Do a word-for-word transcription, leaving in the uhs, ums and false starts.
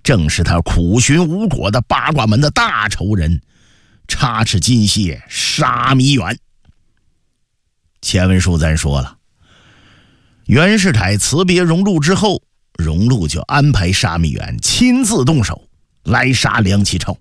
正是他苦寻无果的八卦门的大仇人插翅金蟹沙弥远。前文书咱说了，袁世凯辞别荣禄之后，荣禄就安排沙弥远亲自动手来杀梁启超。